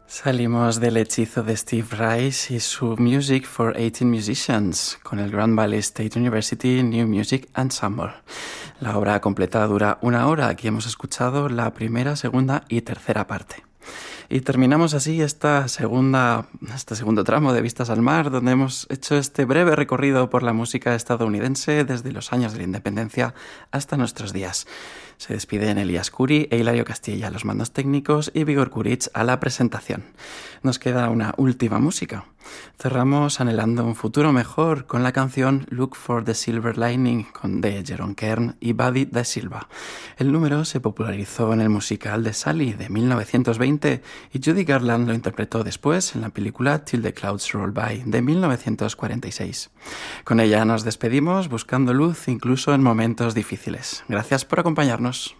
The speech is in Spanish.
Salimos del hechizo de Steve Rice y su Music for 18 Musicians con el Grand Valley State University New Music Ensemble. La obra completa dura 1 hora. Aquí hemos escuchado la primera, segunda y tercera parte. Y terminamos así este segundo tramo de Vistas al Mar, donde hemos hecho este breve recorrido por la música estadounidense desde los años de la independencia hasta nuestros días. Se despiden Elías Curi e Hilario Castilla a los mandos técnicos y Vigor Kuric a la presentación. Nos queda una última música. Cerramos anhelando un futuro mejor con la canción Look for the Silver Lining de Jerome Kern y Buddy Da Silva. El número se popularizó en el musical de Sally de 1920 y Judy Garland lo interpretó después en la película Till the Clouds Roll By de 1946. Con ella nos despedimos buscando luz incluso en momentos difíciles. Gracias por acompañarnos.